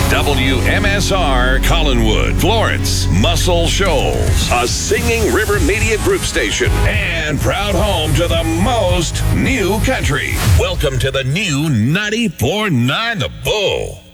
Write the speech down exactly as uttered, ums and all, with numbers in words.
W M S R Collinwood, Florence, Muscle Shoals, a Singing River Media Group station, and proud home to the most new country. Welcome to the new ninety-four point nine The Bull.